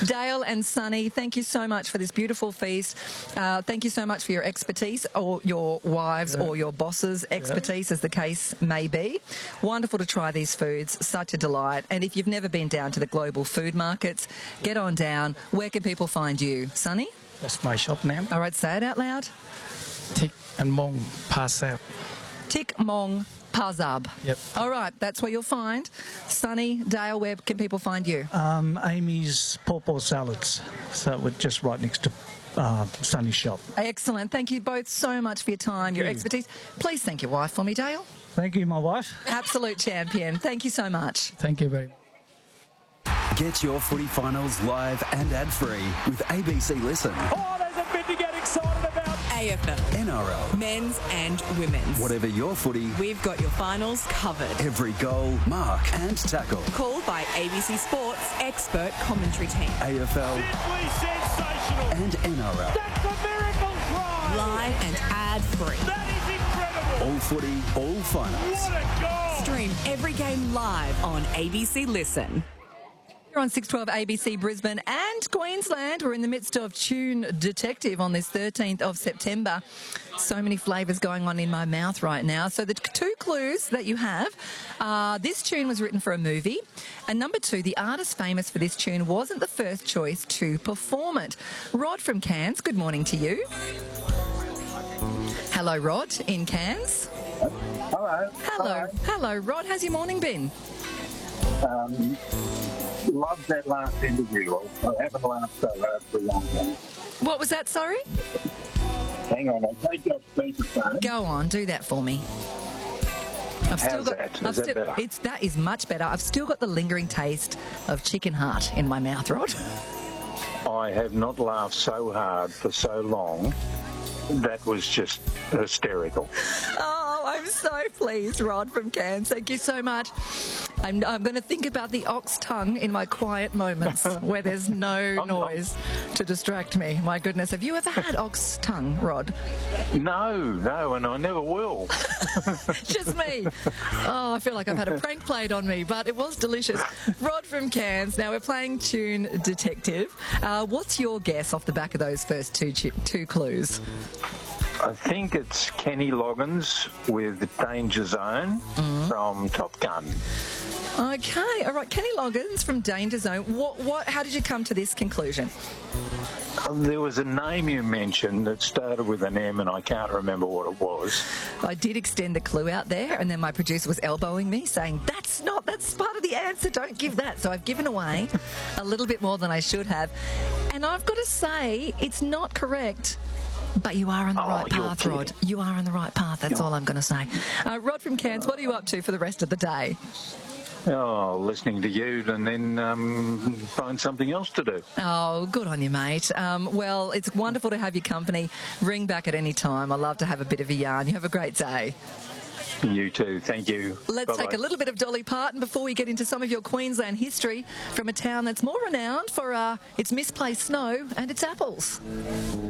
Dale and Sunny, thank you so much for this beautiful feast. Thank you so much for your expertise, or your wives or your boss's expertise, as the case may be. Wonderful to try these foods, such a delight. And if you've never been down to the global food markets, get on down. Where can people find you, Sunny? That's my shop name. All right, say it out loud. Tik and Mong Pasab. Tik Mong Pazab. Yep. All right, that's where you'll find Sunny. Dale, where can people find you? Amy's Pawpaw Salads. So we're just right next to Sunny's shop. Excellent. Thank you both so much for your time, your expertise. Please thank your wife for me, Dale. Thank you, my wife. Absolute champion. Thank you so much. Thank you very much. Get your footy finals live and ad-free with ABC Listen. Oh, there's a bit to get excited about. AFL, NRL. men's and women's. Whatever your footy, We've got your finals covered. every goal, mark and tackle. Called by ABC Sports expert commentary team. AFL Simply sensational. and NRL. That's a miracle try. Live and ad-free. That is incredible. All footy, all finals. What a goal. Stream every game live on ABC Listen. You're on 612 ABC Brisbane and Queensland. We're in the midst of Tune Detective on this 13th of September. So many flavours going on in my mouth right now. So the two clues that you have are this tune was written for a movie, and number two, the artist famous for this tune wasn't the first choice to perform it. Rod from Cairns, good morning to you. Hello, Rod in Cairns. Hello. Hello. Hello, Rod. How's your morning been? Loved that last interview. I haven't laughed so hard for a long time. What was that, sorry? Hang on, I'll take your speakerphone. Go on, do that for me. How's that? Is that better? That is much better. I've still got the lingering taste of chicken heart in my mouth, Rod. I have not laughed so hard for so long. That was just hysterical. Oh, I'm so pleased, Rod from Cairns. Thank you so much. I'm going to think about the ox tongue in my quiet moments where there's no noise to distract me. My goodness, have you ever had ox tongue, Rod? No, and I never will. Just me. Oh, I feel like I've had a prank played on me, but it was delicious. Rod from Cairns. Now we're playing Tune Detective. What's your guess off the back of those first two clues? I think it's Kenny Loggins with Danger Zone from Top Gun. Okay, all right. Kenny Loggins from Danger Zone. How did you come to this conclusion? There was a name you mentioned that started with an M and I can't remember what it was. I did extend the clue out there, and then my producer was elbowing me, saying, that's part of the answer, don't give that. So I've given away a little bit more than I should have. And I've got to say, it's not correct. But you are on the right path, Rod. You are on the right path, that's all I'm going to say. Rod from Cairns, what are you up to for the rest of the day? Oh, listening to you and then find something else to do. Oh, good on you, mate. Well, it's wonderful to have your company. Ring back at any time. I love to have a bit of a yarn. You have a great day. You too. Thank you. Let's take a little bit of Dolly Parton before we get into some of your Queensland history from a town that's more renowned for its misplaced snow and its apples.